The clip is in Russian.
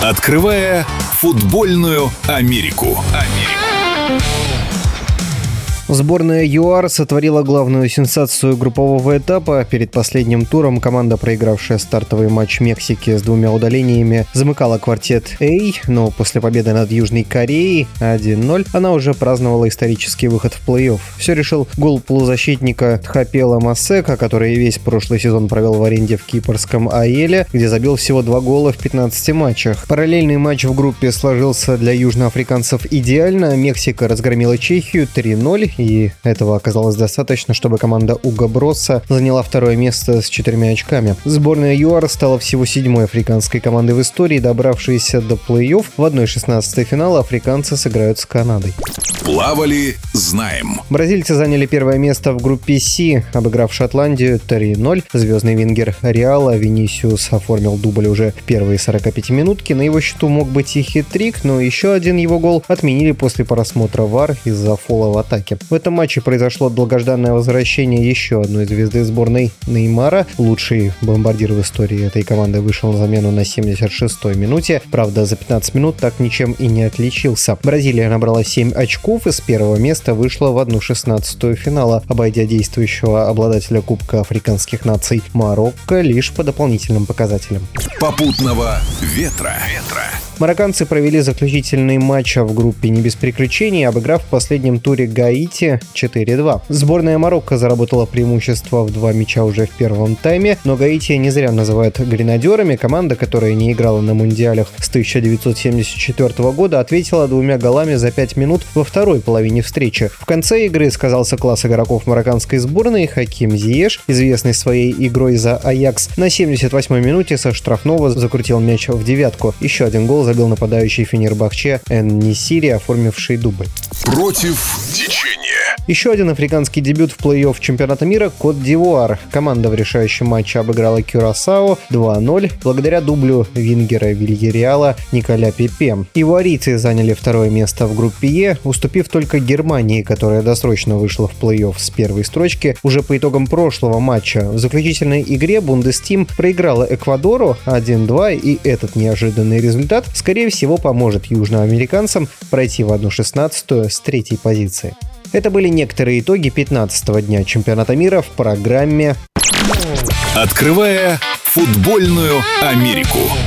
Открывая футбольную Америку. Сборная ЮАР сотворила главную сенсацию группового этапа. Перед последним туром команда, проигравшая стартовый матч Мексике с 2 удалениями, замыкала квартет А, но после победы над Южной Кореей 1-0 она уже праздновала исторический выход в плей-офф. Все решил гол полузащитника Тхапела Масека, который весь прошлый сезон провел в аренде в кипрском Аэле, где забил всего 2 гола в 15 матчах. Параллельный матч в группе сложился для южноафриканцев идеально. Мексика разгромила Чехию 3-0, и этого оказалось достаточно, чтобы команда Уго Бросса заняла второе место с 4 очками. Сборная ЮАР стала всего 7-й африканской командой в истории, добравшейся до плей-офф. В 1/16 финала африканцы сыграют с Канадой. Плавали, знаем. Бразильцы заняли первое место в группе С, обыграв Шотландию 3-0. Звездный вингер Реала Винисиус оформил дубль уже в первые 45 минутки. На его счету мог быть и хет-трик, но еще один его гол отменили после просмотра ВАР из-за фола в атаке. В этом матче произошло долгожданное возвращение еще одной звезды сборной Неймара. Лучший бомбардир в истории этой команды вышел на замену на 76-й минуте. Правда, за 15 минут так ничем и не отличился. Бразилия набрала 7 очков и с первого места вышла в 1/16 финала, обойдя действующего обладателя Кубка африканских наций Марокко лишь по дополнительным показателям. Попутного ветра. Марокканцы провели заключительный матч в группе не без приключений, обыграв в последнем туре Гаити 4-2. Сборная Марокко заработала преимущество в 2 мяча уже в первом тайме, но Гаити не зря называют гренадерами. Команда, которая не играла на мундиалях с 1974 года, ответила 2 голами за 5 минут во второй половине встречи. В конце игры сказался класс игроков марокканской сборной. Хаким Зиеш, известный своей игрой за Аякс, на 78-й минуте со штрафного закрутил мяч в девятку. Еще один гол забил нападающий Фенербахче Эн-Несири, оформивший дубль. Против течения. Еще один африканский дебют в плей-офф чемпионата мира – Кот-д'Ивуар. Команда в решающем матче обыграла Кюрасао 2-0 благодаря дублю вингера Вильяреала Николя Пепе. Ивуарийцы заняли второе место в группе Е, уступив только Германии, которая досрочно вышла в плей-офф с первой строчки уже по итогам прошлого матча. В заключительной игре Бундестим проиграла Эквадору 1-2, и этот неожиданный результат, скорее всего, поможет южноамериканцам пройти в 1/16 с 3-й позиции. Это были некоторые итоги 15-го дня чемпионата мира в программе Открывая футбольную Америку.